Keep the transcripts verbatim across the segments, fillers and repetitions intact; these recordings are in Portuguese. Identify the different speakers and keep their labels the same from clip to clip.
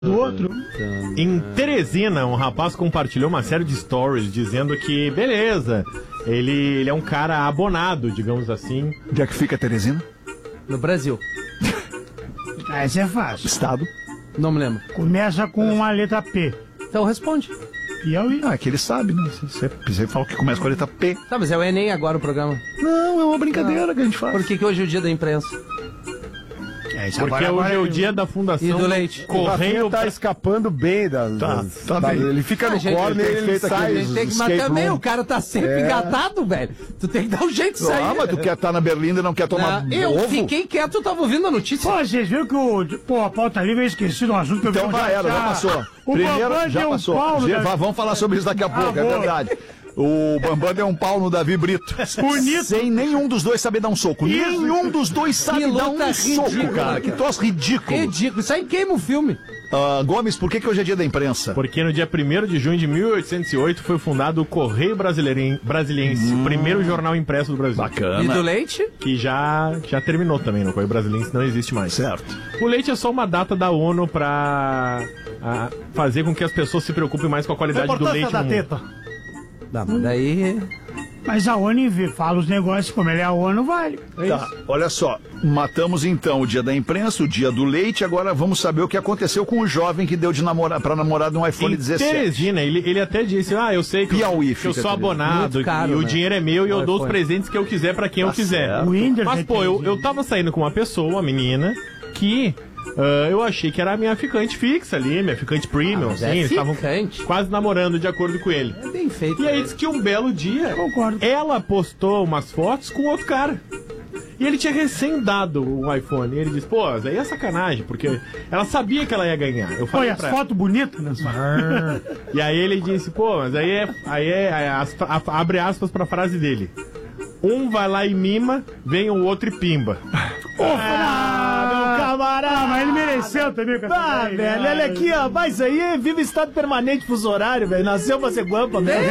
Speaker 1: do outro.
Speaker 2: Em Teresina, um rapaz compartilhou uma série de stories dizendo que, beleza, ele, ele é um cara abonado, digamos assim.
Speaker 3: Onde é que fica Teresina?
Speaker 4: No Brasil.
Speaker 1: Ah, esse é fácil.
Speaker 3: Estado?
Speaker 4: Não me lembro.
Speaker 1: Começa com a letra P.
Speaker 4: Então responde.
Speaker 1: Piauí.
Speaker 3: Ah, que ele sabe, né? Você, você fala que começa com a letra P.
Speaker 4: Tá, mas é o Enem agora o programa.
Speaker 3: Não, é uma brincadeira que a gente faz.
Speaker 4: Por que, que hoje é o dia da imprensa?
Speaker 1: É, isso
Speaker 2: Porque
Speaker 1: agora,
Speaker 2: hoje
Speaker 1: agora
Speaker 2: é o
Speaker 1: ele-
Speaker 2: dia da fundação
Speaker 4: E do leite.
Speaker 5: O Rafinha
Speaker 2: Correio.
Speaker 5: tá escapando bem das...
Speaker 3: Tá,
Speaker 5: das-
Speaker 3: tá
Speaker 5: da-
Speaker 3: bem.
Speaker 5: Ele fica
Speaker 4: Ah,
Speaker 5: no
Speaker 4: gente,
Speaker 5: corner e
Speaker 3: tem
Speaker 5: ele
Speaker 3: feito
Speaker 5: sai...
Speaker 3: aqueles-
Speaker 4: Tem que, mas
Speaker 5: escape
Speaker 4: também
Speaker 5: room.
Speaker 4: o cara tá sempre
Speaker 5: É.
Speaker 4: engatado, velho. Tu tem que dar um jeito de sair.
Speaker 3: Ah, mas tu quer estar na Berlinda e não quer tomar
Speaker 4: Não, eu
Speaker 3: ovo?
Speaker 4: fiquei quieto, eu tava ouvindo a notícia.
Speaker 1: Pô, vocês viram que o... Pô, a pauta livre, eu esqueci do assunto. que eu
Speaker 3: Então
Speaker 1: vi
Speaker 3: já era, já passou.
Speaker 1: O
Speaker 3: Primeiro,
Speaker 1: Bambam
Speaker 3: já
Speaker 1: deu um
Speaker 3: passou.
Speaker 1: pau no
Speaker 3: Já-
Speaker 1: Davi.
Speaker 3: vá- Vamos falar sobre isso daqui a pouco, é
Speaker 1: boa.
Speaker 3: verdade. O Bambam deu um pau no Davi Brito.
Speaker 1: Bonito.
Speaker 3: Sem nenhum dos dois saber dar um soco.
Speaker 1: Isso.
Speaker 3: Nenhum dos dois sabe
Speaker 4: Que
Speaker 3: dar
Speaker 4: luta
Speaker 3: um soco,
Speaker 4: ridícula.
Speaker 3: cara. Que troço ridículo.
Speaker 4: Ridículo. Isso aí queima o filme.
Speaker 3: Ah, Gomes, por que, que hoje é dia da imprensa?
Speaker 2: Porque no dia primeiro de junho de mil oitocentos e oito foi fundado o Correio Brasileiren- Brasiliense, o primeiro jornal impresso do Brasil.
Speaker 4: E
Speaker 3: Bacana.
Speaker 4: do leite?
Speaker 2: Que já, já terminou também, no Correio Brasiliense não existe mais.
Speaker 3: Certo.
Speaker 2: O leite é só uma data da ONU pra a, fazer com que as pessoas se preocupem mais com a qualidade do leite no mundo.
Speaker 4: Não, mas daí...
Speaker 1: Mas a ONU vê, fala os negócios, como ele é a ONU, vale. É
Speaker 3: Tá,
Speaker 1: isso.
Speaker 3: olha só. Matamos então o dia da imprensa, o dia do leite. Agora vamos saber o que aconteceu com o jovem que deu de namorar para namorado um iPhone
Speaker 2: Em
Speaker 3: dezessete.
Speaker 2: Teresina, ele, ele até disse, ah, eu sei que,
Speaker 3: Piauí
Speaker 2: eu, que eu
Speaker 3: fica
Speaker 2: sou
Speaker 3: Teresina.
Speaker 2: abonado
Speaker 4: Muito caro,
Speaker 2: e o
Speaker 4: né?
Speaker 2: dinheiro é meu e eu
Speaker 4: O
Speaker 2: dou os
Speaker 4: iPhone.
Speaker 2: presentes que eu quiser pra quem eu quiser.
Speaker 3: certo.
Speaker 1: O Whindersson
Speaker 2: Mas, pô, eu, eu tava saindo com uma pessoa, uma menina, que ah, eu achei que era a minha ficante fixa ali, minha ficante premium,
Speaker 4: mas
Speaker 2: assim,
Speaker 4: é
Speaker 2: eles estavam
Speaker 4: ficante.
Speaker 2: quase namorando de acordo com ele.
Speaker 4: É bem feito.
Speaker 2: E aí disse que um belo dia,
Speaker 1: Concordo.
Speaker 2: ela postou umas fotos com outro cara. E ele tinha recém dado o iPhone. E ele disse, pô, aí é sacanagem, porque ela sabia que ela ia ganhar. Eu
Speaker 1: Pô, e
Speaker 2: falei
Speaker 1: as
Speaker 2: pra ela.
Speaker 1: fotos bonitas, né?
Speaker 2: E aí ele disse, pô, mas aí é. Aí é. aí as- a- abre aspas pra frase dele. Um vai lá e mima, vem o outro e pimba.
Speaker 1: Ah, meu camarada! Ah, mas ele mereceu também, cara.
Speaker 6: Ah, velho, olha aqui, ó. Mas aí vive estado permanente fuso horário, velho. Nasceu pra ser guampa, velho.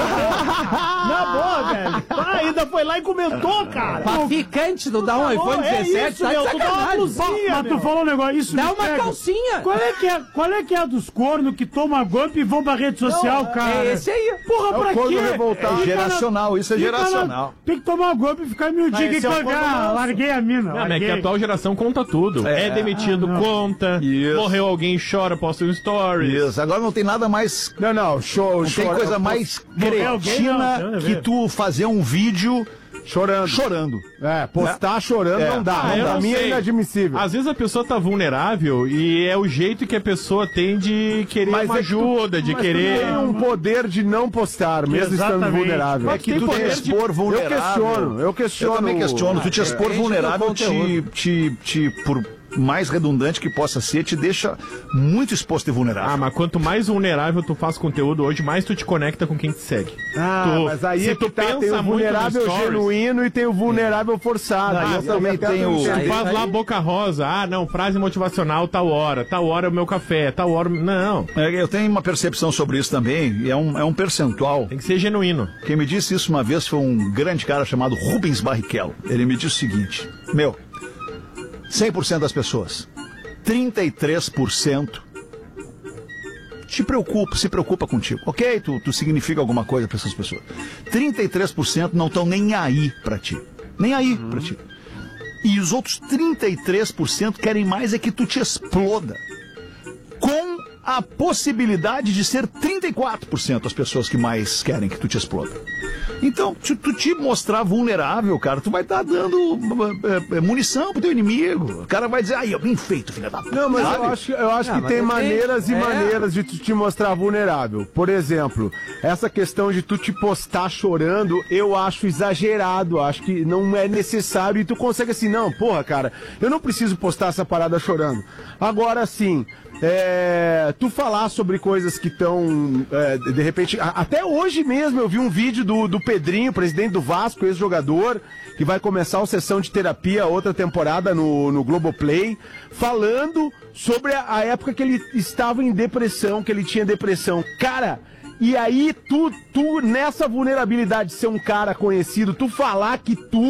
Speaker 6: Na boa, velho. Ah, ainda foi lá e comentou, cara.
Speaker 4: Pra ficante do dar um iPhone
Speaker 6: é
Speaker 4: dezessete,
Speaker 6: isso,
Speaker 4: tá de
Speaker 6: meu, tu dá uma
Speaker 4: sacanagem.
Speaker 6: blusinha,
Speaker 1: Mas tu
Speaker 6: meu.
Speaker 1: falou um negócio, isso
Speaker 4: Dá
Speaker 1: me
Speaker 4: uma
Speaker 1: pega.
Speaker 4: calcinha.
Speaker 1: Qual é que é, qual é que é a dos cornos que toma golpe e vão pra rede social, cara?
Speaker 4: É esse aí.
Speaker 1: Porra,
Speaker 5: É o
Speaker 1: pra
Speaker 5: corno
Speaker 1: quê?
Speaker 5: revoltado.
Speaker 1: Fica
Speaker 3: Geracional, isso é
Speaker 1: fica
Speaker 3: geracional.
Speaker 1: Tem que tomar golpe e ficar miudinho.
Speaker 6: Mas
Speaker 1: Que
Speaker 6: esse é o corno
Speaker 1: cagar.
Speaker 6: nosso.
Speaker 1: Larguei a mina.
Speaker 2: Não, mas é
Speaker 1: larguei.
Speaker 2: que a atual geração conta tudo. É,
Speaker 3: É.
Speaker 2: demitido,
Speaker 1: Ah, não.
Speaker 2: conta.
Speaker 3: Isso.
Speaker 2: Morreu alguém, chora, posta um stories.
Speaker 3: Isso, agora não tem nada mais.
Speaker 5: Não, não, show,
Speaker 3: Não tem
Speaker 5: chora-
Speaker 3: coisa mais
Speaker 1: Morrer alguém, não,
Speaker 3: cretina
Speaker 1: tem nada a
Speaker 3: que
Speaker 1: ver.
Speaker 3: tu fazer um vídeo
Speaker 5: Chorando.
Speaker 3: chorando.
Speaker 5: É, postar chorando
Speaker 3: É.
Speaker 5: não dá.
Speaker 2: Ah, eu
Speaker 5: pra
Speaker 2: não
Speaker 5: mim é
Speaker 2: sei.
Speaker 5: inadmissível.
Speaker 2: Às vezes a pessoa tá vulnerável e é o jeito que a pessoa tem de querer uma
Speaker 5: é que tu-
Speaker 2: ajuda, de
Speaker 5: mas
Speaker 2: querer.
Speaker 5: Tu tem um poder de não postar, mesmo estando
Speaker 1: Exatamente.
Speaker 5: vulnerável.
Speaker 3: É que tu
Speaker 5: tem
Speaker 3: te expor vulnerável.
Speaker 5: Eu questiono, eu questiono.
Speaker 3: Eu também questiono. Tu te expor
Speaker 4: Depende do
Speaker 3: vulnerável te,
Speaker 4: conteúdo.
Speaker 3: te, te, por mais redundante que possa ser, te deixa muito exposto e vulnerável.
Speaker 2: Ah, mas quanto mais vulnerável tu faz conteúdo hoje, mais tu te conecta com quem te segue.
Speaker 5: Ah,
Speaker 2: Tu-
Speaker 5: mas aí
Speaker 2: se
Speaker 5: é que
Speaker 2: tu
Speaker 5: tá, tem
Speaker 2: pensa
Speaker 5: o
Speaker 2: muito
Speaker 5: vulnerável
Speaker 2: nos stories-
Speaker 5: genuíno e tem o vulnerável forçado.
Speaker 3: Não, eu
Speaker 5: Esse
Speaker 3: também
Speaker 5: aí até
Speaker 3: tenho-
Speaker 5: eu
Speaker 2: Tu
Speaker 5: entendo.
Speaker 2: faz lá boca rosa, ah, não, frase motivacional tal hora, tal hora é o meu café, tal hora. Não,
Speaker 3: É, eu tenho uma percepção sobre isso também, e é um, é um percentual.
Speaker 2: tem que ser genuíno.
Speaker 3: Quem me disse isso uma vez foi um grande cara chamado Rubens Barrichello. Ele me disse o seguinte: meu, cem por cento das pessoas, trinta e três por cento te preocupa, se preocupa contigo. Ok, tu, tu significa alguma coisa para essas pessoas. trinta e três por cento não estão nem aí para ti. Nem aí
Speaker 2: Uhum.
Speaker 3: para ti. E os outros trinta e três por cento querem mais é que tu te exploda. Com a possibilidade de ser trinta e quatro por cento as pessoas que mais querem que tu te exploda. Então, se tu te mostrar vulnerável, cara, tu vai estar dando é, é, munição pro teu inimigo. O cara vai dizer, aí, bem feito, filha da puta.
Speaker 5: Não, mas
Speaker 3: Sabe?
Speaker 5: eu acho, eu acho
Speaker 4: Ah,
Speaker 5: que
Speaker 4: mas
Speaker 5: tem
Speaker 4: depende.
Speaker 5: maneiras e
Speaker 4: É.
Speaker 5: maneiras de tu te mostrar vulnerável. Por exemplo, essa questão de tu te postar chorando, eu acho exagerado. Acho que não é necessário e tu consegue assim, não, porra, cara, eu não preciso postar essa parada chorando. Agora sim. É, tu falar sobre coisas que estão, é, de repente, a- até hoje mesmo eu vi um vídeo do, do Pedrinho, presidente do Vasco, ex-jogador, que vai começar a sessão de terapia, outra temporada no, no Globoplay, falando sobre a, a época que ele estava em depressão, que ele tinha depressão. Cara, e aí tu, tu, nessa vulnerabilidade de ser um cara conhecido, tu falar que tu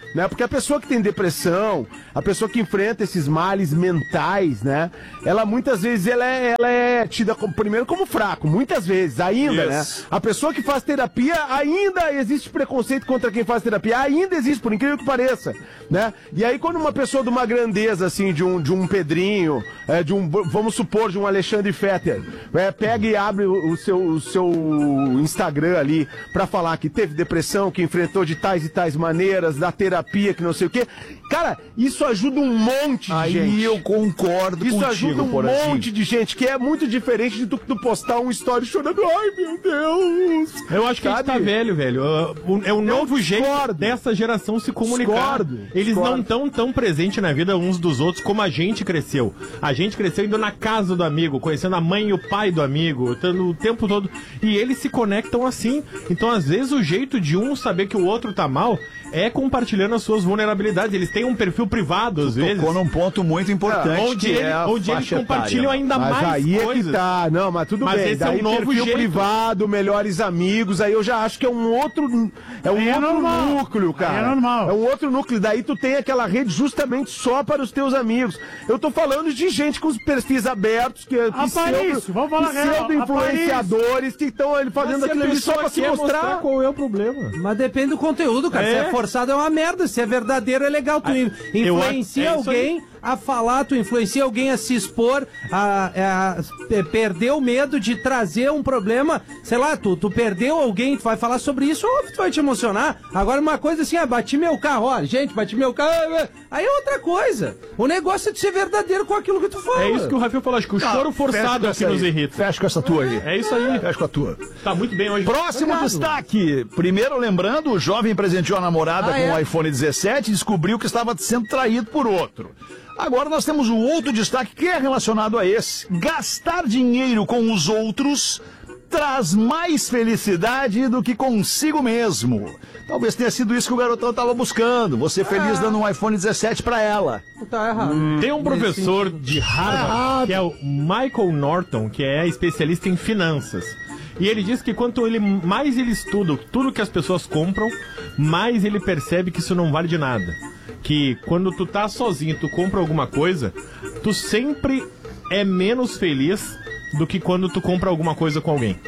Speaker 5: né? Porque a pessoa que tem depressão, a pessoa que enfrenta esses males mentais, né? Ela muitas vezes ela é, ela é tida como, primeiro como fraco, muitas vezes, ainda,
Speaker 3: Yes.
Speaker 5: né? A pessoa que faz terapia, ainda existe preconceito contra quem faz terapia, ainda existe, por incrível que pareça, né? E aí quando uma pessoa de uma grandeza, assim, de um, de um Pedrinho, é, de um, vamos supor, de um Alexandre Fetter, é, pega e abre o, o, seu, o seu Instagram ali pra falar que teve depressão, que enfrentou de tais e tais maneiras, da terapia, que não sei o quê. Cara, isso ajuda um monte de
Speaker 3: Aí
Speaker 5: gente.
Speaker 3: eu concordo
Speaker 5: Isso
Speaker 3: contigo,
Speaker 5: ajuda um
Speaker 3: Porazinho.
Speaker 5: monte de gente, que é muito diferente de tu, tu postar um story chorando. Ai, meu Deus!
Speaker 2: Eu acho que a gente
Speaker 5: Sabe?
Speaker 2: tá velho, velho. Uh, o- É o novo jeito
Speaker 5: discordo.
Speaker 2: dessa geração se comunicar.
Speaker 5: Discordo,
Speaker 2: Eles
Speaker 5: discordo.
Speaker 2: não estão tão presentes na vida uns dos outros como a gente cresceu. A gente cresceu indo na casa do amigo, conhecendo a mãe e o pai do amigo, tendo o tempo todo. E eles se conectam assim. Então, às vezes, o jeito de um saber que o outro tá mal é compartilhando as suas vulnerabilidades. Eles têm um perfil privado, às vezes.
Speaker 3: Tocou num ponto muito importante,
Speaker 2: Onde,
Speaker 3: que
Speaker 2: ele-
Speaker 3: é a
Speaker 2: onde eles
Speaker 3: faixa
Speaker 2: compartilham
Speaker 3: etária.
Speaker 2: ainda
Speaker 5: Mas
Speaker 2: mais
Speaker 5: aí
Speaker 2: coisas.
Speaker 5: é que tá, não, mas tudo
Speaker 2: Mas
Speaker 5: bem.
Speaker 2: esse é
Speaker 5: Daí
Speaker 2: um novo
Speaker 5: perfil
Speaker 2: jeito.
Speaker 5: privado, melhores amigos, aí eu já acho que é um outro, é um
Speaker 1: Aí é
Speaker 5: outro
Speaker 1: normal.
Speaker 5: núcleo, cara.
Speaker 1: Aí é normal.
Speaker 5: É um outro núcleo. Daí tu tem aquela rede justamente só para os teus amigos. Eu tô falando de gente com os perfis abertos, que é
Speaker 1: Aparício, vamos falar real,
Speaker 5: pseudo-influenciadores que estão ali fazendo aquilo ali só pra se mostrar.
Speaker 2: qual é o problema.
Speaker 4: Mas depende do conteúdo, cara.
Speaker 2: É.
Speaker 4: Se é forçado é uma merda. Se é verdadeiro é legal. Tu in-
Speaker 2: eu acho-
Speaker 4: influencia
Speaker 2: é isso
Speaker 4: alguém a falar, tu influencia alguém a se expor, a, a- a perder o medo de trazer um problema. Sei lá, tu, tu perdeu alguém, tu vai falar sobre isso, óbvio que tu vai te emocionar. Agora uma coisa assim, ah, bati meu carro, olha, gente, bati meu carro. Aí é outra coisa. O negócio é de ser verdadeiro com aquilo que tu fala.
Speaker 2: É isso que o Rafael falou, acho que o choro forçado é o que nos irrita.
Speaker 3: Fecha com essa tua aí.
Speaker 2: É isso aí.
Speaker 3: Fecha com a tua.
Speaker 2: Tá muito bem hoje.
Speaker 3: Próximo destaque. Primeiro, lembrando, o jovem presenteou a namorada
Speaker 4: Ah,
Speaker 3: com
Speaker 4: é?
Speaker 3: o iPhone dezessete e descobriu que estava sendo traído por outro. Agora nós temos um outro destaque que é relacionado a esse. Gastar dinheiro com os outros traz mais felicidade do que consigo mesmo. Talvez tenha sido isso que o garotão estava buscando. Você feliz dando um iPhone dezessete para ela.
Speaker 4: Tá errado.
Speaker 2: Tem um professor de Harvard, que é o Michael Norton, que é especialista em finanças. E ele diz que quanto ele mais ele estuda tudo que as pessoas compram, mais ele percebe que isso não vale de nada. Que quando tu tá sozinho, tu compra alguma coisa, tu sempre é menos feliz do que quando tu compra alguma coisa com alguém.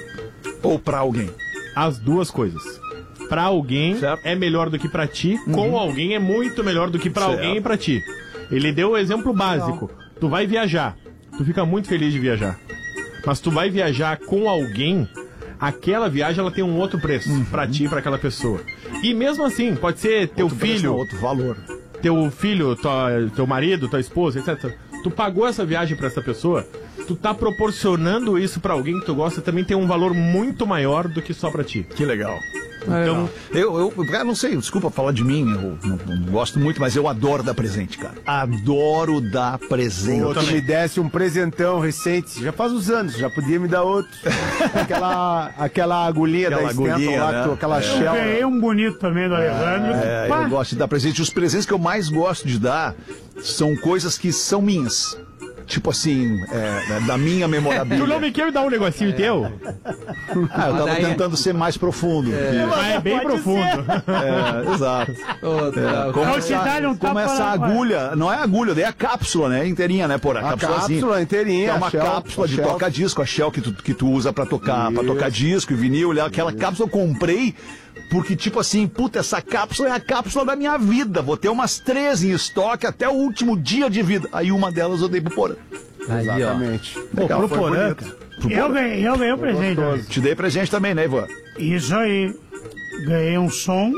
Speaker 3: Ou para alguém.
Speaker 2: As duas coisas. Pra alguém
Speaker 3: Certo.
Speaker 2: é melhor do que pra ti, com alguém é muito melhor do que pra
Speaker 3: Certo.
Speaker 2: alguém e pra ti. Ele deu o exemplo básico. Tu vai viajar, tu fica muito feliz de viajar. Mas tu vai viajar com alguém, aquela viagem ela tem um outro preço pra ti e pra aquela pessoa. E mesmo assim, pode ser teu
Speaker 3: Outro preço,
Speaker 2: filho,
Speaker 3: não, outro valor.
Speaker 2: teu filho, tua- teu marido, tua esposa, etcétera. Tu pagou essa viagem pra essa pessoa, tu tá proporcionando isso pra alguém que tu gosta, também tem um valor muito maior do que só pra ti.
Speaker 3: Que legal.
Speaker 2: Então,
Speaker 3: Eu, eu, cara, não sei, desculpa falar de mim, eu não, não gosto muito, mas eu adoro dar presente, cara. Adoro dar presente.
Speaker 5: Ou tu me desse um presentão recente, já faz uns anos, já podia me dar outro. aquela, aquela agulhinha
Speaker 3: Aquela
Speaker 5: da Stento
Speaker 3: agulhinha,
Speaker 5: lá,
Speaker 3: né?
Speaker 5: que tu- aquela
Speaker 1: Eu
Speaker 5: shell.
Speaker 1: ganhei um bonito também do Alejandro.
Speaker 3: É,
Speaker 1: Pá,
Speaker 3: eu gosto de dar presente. Os presentes que eu mais gosto de dar são coisas que são minhas. Tipo assim, é, da minha memorabilia.
Speaker 2: tu não me quer me dar um negocinho teu?
Speaker 3: Ah, eu tava
Speaker 4: Daí é-
Speaker 3: tentando ser mais profundo. É,
Speaker 2: Mas é bem
Speaker 6: Pode
Speaker 2: profundo.
Speaker 3: é, exato.
Speaker 4: Outra,
Speaker 3: É, como
Speaker 1: Não te
Speaker 3: essa,
Speaker 1: dá-lhe um
Speaker 3: como
Speaker 1: tapa
Speaker 3: essa
Speaker 1: na-
Speaker 3: agulha, não é agulha, daí é a cápsula, né? Inteirinha, né, porra?
Speaker 5: A
Speaker 3: Cápsulazinha.
Speaker 5: cápsula inteirinha,
Speaker 3: É uma
Speaker 5: a shell,
Speaker 3: cápsula
Speaker 5: a
Speaker 3: de
Speaker 5: shell.
Speaker 3: toca-disco, a shell que tu, que tu usa pra tocar, pra
Speaker 5: Isso.
Speaker 3: tocar disco e vinil. Aquela cápsula eu comprei porque, tipo assim, puta, essa cápsula é a cápsula da minha vida. Vou ter umas três em estoque até o último dia de vida. Aí uma delas eu dei pro Porã.
Speaker 4: Aí, ó.
Speaker 5: Exatamente.
Speaker 3: Legal,
Speaker 1: pro
Speaker 3: foi
Speaker 1: Porã,
Speaker 3: bonito.
Speaker 1: cara.
Speaker 3: Pro
Speaker 1: Eu
Speaker 3: Porã.
Speaker 1: ganhei, eu ganhei um presente. hoje.
Speaker 3: Te dei presente também, né, Ivan?
Speaker 1: Isso aí. Ganhei um som.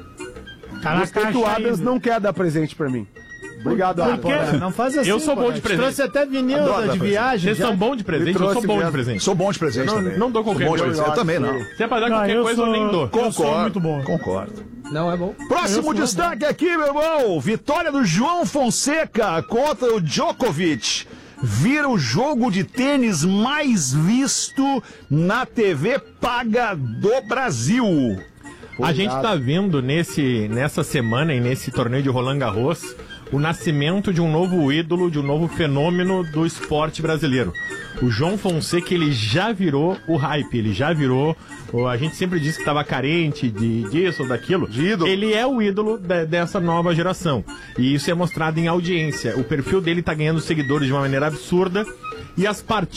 Speaker 1: Tá na
Speaker 5: Gostei que
Speaker 1: caixa
Speaker 5: o Adams
Speaker 1: ainda.
Speaker 5: não quer dar presente pra mim. Obrigado, Adams.
Speaker 1: quê?
Speaker 6: Porra, não faz assim.
Speaker 2: Eu sou bom
Speaker 6: porra.
Speaker 2: de
Speaker 6: Te
Speaker 2: presente.
Speaker 6: Trouxe até vinil
Speaker 3: Adoro
Speaker 6: da-
Speaker 3: dar
Speaker 6: de
Speaker 3: presente.
Speaker 6: viagem.
Speaker 2: Vocês
Speaker 6: já.
Speaker 2: são bons de presente,
Speaker 5: Me
Speaker 2: eu sou
Speaker 5: trouxe
Speaker 2: bom de
Speaker 5: mesmo.
Speaker 2: presente.
Speaker 3: Sou bom de presente
Speaker 2: Não,
Speaker 3: também.
Speaker 2: não dou qualquer
Speaker 3: Sou bom de
Speaker 2: coisa.
Speaker 3: presente. Eu também não.
Speaker 2: Se é pra dar
Speaker 1: Não,
Speaker 2: qualquer
Speaker 1: eu
Speaker 2: coisa, eu
Speaker 1: sou-
Speaker 2: nem dou.
Speaker 1: Eu sou
Speaker 3: Concordo,
Speaker 1: muito bom.
Speaker 3: concordo.
Speaker 4: Não é bom.
Speaker 3: Próximo destaque aqui, meu irmão. Vitória do João Fonseca contra o Djokovic. Vira o jogo de tênis mais visto na T V paga do Brasil.
Speaker 2: A gente tá vendo nesse, nessa semana e nesse torneio de Roland Garros o nascimento de um novo ídolo, de um novo fenômeno do esporte brasileiro. O João Fonseca, ele já virou o hype, ele já virou... A gente sempre disse que estava carente de, disso ou daquilo.
Speaker 5: De ídolo.
Speaker 2: Ele é o ídolo de, dessa nova geração. E isso é mostrado em audiência. O perfil dele está ganhando seguidores de uma maneira absurda. E as partidas